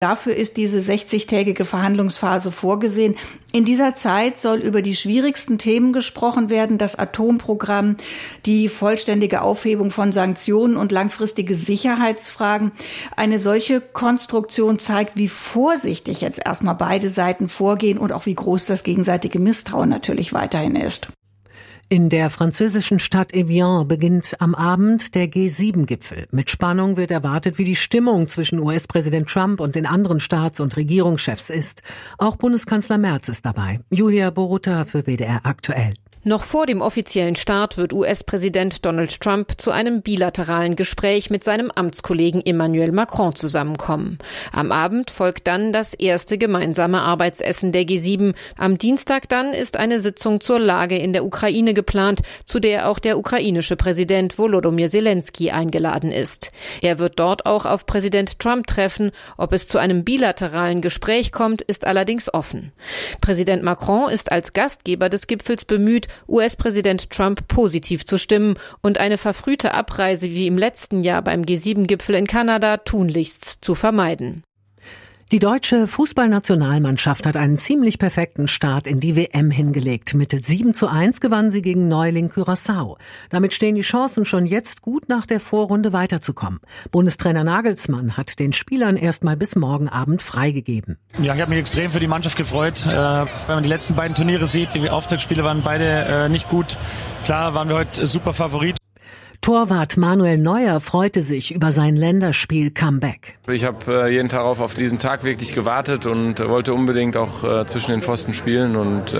Dafür ist diese 60-tägige Verhandlungsphase vorgesehen. In dieser Zeit soll über die schwierigsten Themen gesprochen werden, das Atomprogramm, die vollständige Aufhebung von Sanktionen und langfristige Sicherheitsfragen. Eine solche Konstruktion zeigt, wie vorsichtig jetzt erstmal beide Seiten vorgehen und auch wie groß das gegenseitige Misstrauen natürlich weiterhin ist. In der französischen Stadt Evian beginnt am Abend der G7-Gipfel. Mit Spannung wird erwartet, wie die Stimmung zwischen US-Präsident Trump und den anderen Staats- und Regierungschefs ist. Auch Bundeskanzler Merz ist dabei. Julia Borutta für WDR aktuell. Noch vor dem offiziellen Start wird US-Präsident Donald Trump zu einem bilateralen Gespräch mit seinem Amtskollegen Emmanuel Macron zusammenkommen. Am Abend folgt dann das erste gemeinsame Arbeitsessen der G7. Am Dienstag dann ist eine Sitzung zur Lage in der Ukraine geplant, zu der auch der ukrainische Präsident Volodymyr Zelensky eingeladen ist. Er wird dort auch auf Präsident Trump treffen. Ob es zu einem bilateralen Gespräch kommt, ist allerdings offen. Präsident Macron ist als Gastgeber des Gipfels bemüht, US-Präsident Trump positiv zu stimmen und eine verfrühte Abreise wie im letzten Jahr beim G7-Gipfel in Kanada tunlichst zu vermeiden. Die deutsche Fußballnationalmannschaft hat einen ziemlich perfekten Start in die WM hingelegt. Mit 7:1 gewann sie gegen Neuling Curaçao. Damit stehen die Chancen schon jetzt gut, nach der Vorrunde weiterzukommen. Bundestrainer Nagelsmann hat den Spielern erstmal bis morgen Abend freigegeben. Ja, ich habe mich extrem für die Mannschaft gefreut. Wenn man die letzten beiden Turniere sieht, die Auftaktspiele waren beide nicht gut. Klar waren wir heute super Favorit. Torwart Manuel Neuer freute sich über sein Länderspiel-Comeback. Ich habe jeden Tag auf diesen Tag wirklich gewartet und wollte unbedingt auch zwischen den Pfosten spielen. Und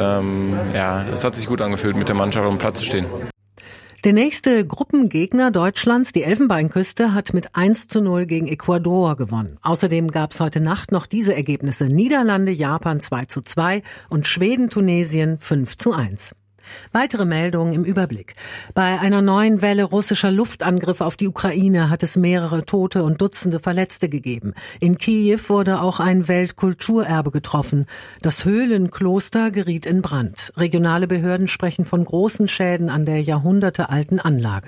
es hat sich gut angefühlt, mit der Mannschaft auf dem Platz zu stehen. Der nächste Gruppengegner Deutschlands, die Elfenbeinküste, hat mit 1:0 gegen Ecuador gewonnen. Außerdem gab es heute Nacht noch diese Ergebnisse: Niederlande, Japan 2:2 und Schweden, Tunesien 5:1. Weitere Meldungen im Überblick. Bei einer neuen Welle russischer Luftangriffe auf die Ukraine hat es mehrere Tote und Dutzende Verletzte gegeben. In Kiew wurde auch ein Weltkulturerbe getroffen. Das Höhlenkloster geriet in Brand. Regionale Behörden sprechen von großen Schäden an der jahrhundertealten Anlage.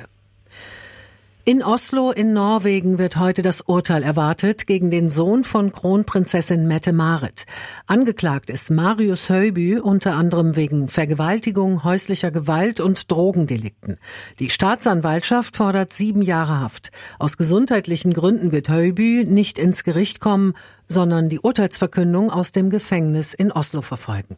In Oslo in Norwegen wird heute das Urteil erwartet gegen den Sohn von Kronprinzessin Mette-Marit. Angeklagt ist Marius Høiby unter anderem wegen Vergewaltigung, häuslicher Gewalt und Drogendelikten. Die Staatsanwaltschaft fordert 7 Jahre Haft. Aus gesundheitlichen Gründen wird Høiby nicht ins Gericht kommen, sondern die Urteilsverkündung aus dem Gefängnis in Oslo verfolgen.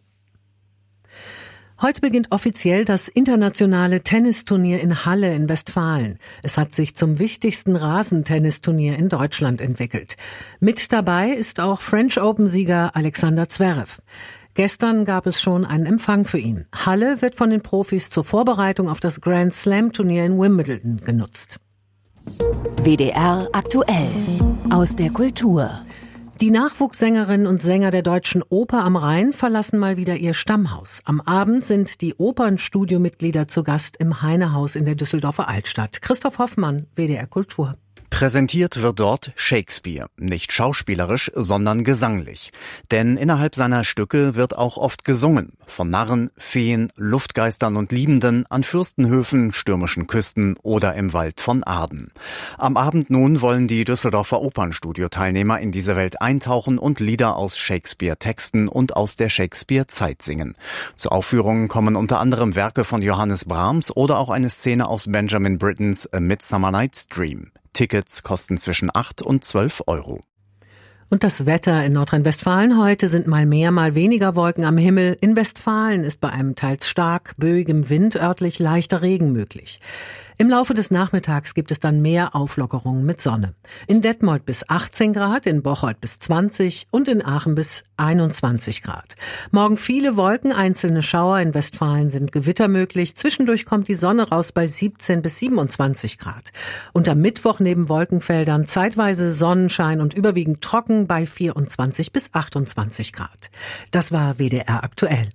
Heute beginnt offiziell das internationale Tennisturnier in Halle in Westfalen. Es hat sich zum wichtigsten Rasentennisturnier in Deutschland entwickelt. Mit dabei ist auch French Open-Sieger Alexander Zverev. Gestern gab es schon einen Empfang für ihn. Halle wird von den Profis zur Vorbereitung auf das Grand Slam-Turnier in Wimbledon genutzt. WDR aktuell aus der Kultur. Die Nachwuchssängerinnen und Sänger der Deutschen Oper am Rhein verlassen mal wieder ihr Stammhaus. Am Abend sind die Opernstudiomitglieder zu Gast im Heinehaus in der Düsseldorfer Altstadt. Christoph Hoffmann, WDR Kultur. Präsentiert wird dort Shakespeare, nicht schauspielerisch, sondern gesanglich. Denn innerhalb seiner Stücke wird auch oft gesungen. Von Narren, Feen, Luftgeistern und Liebenden an Fürstenhöfen, stürmischen Küsten oder im Wald von Arden. Am Abend nun wollen die Düsseldorfer Opernstudio-Teilnehmer in diese Welt eintauchen und Lieder aus Shakespeare-Texten und aus der Shakespeare-Zeit singen. Zu Aufführungen kommen unter anderem Werke von Johannes Brahms oder auch eine Szene aus Benjamin Brittens A Midsummer Night's Dream. Tickets kosten zwischen 8 und 12 Euro. Und das Wetter in Nordrhein-Westfalen heute sind mal mehr, mal weniger Wolken am Himmel. In Westfalen ist bei einem teils stark böigem Wind örtlich leichter Regen möglich. Im Laufe des Nachmittags gibt es dann mehr Auflockerungen mit Sonne. In Detmold bis 18 Grad, in Bocholt bis 20 und in Aachen bis 21 Grad. Morgen viele Wolken, einzelne Schauer. In Westfalen sind Gewitter möglich. Zwischendurch kommt die Sonne raus bei 17 bis 27 Grad. Und am Mittwoch neben Wolkenfeldern zeitweise Sonnenschein und überwiegend trocken bei 24 bis 28 Grad. Das war WDR aktuell.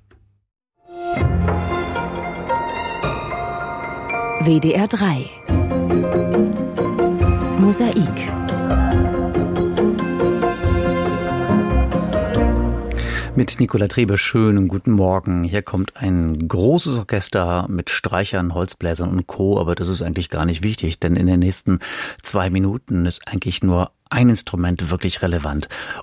WDR 3 Mosaik. Mit Nicola Trebe, schönen guten Morgen. Hier kommt ein großes Orchester mit Streichern, Holzbläsern und Co., aber das ist eigentlich gar nicht wichtig, denn in den nächsten 2 Minuten ist eigentlich nur ein Instrument wirklich relevant.